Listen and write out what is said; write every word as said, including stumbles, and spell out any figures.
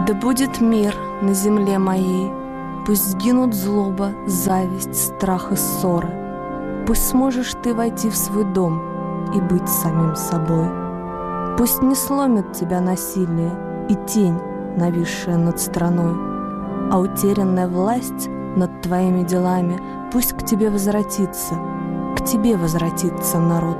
Да будет мир на земле моей, пусть сгинут злоба, зависть, страх и ссоры. Пусть сможешь ты войти в свой дом и быть самим собой. Пусть не сломит тебя насилие и тень, нависшая над страной, а утерянная власть над твоими делами пусть к тебе возвратится, к тебе возвратится народ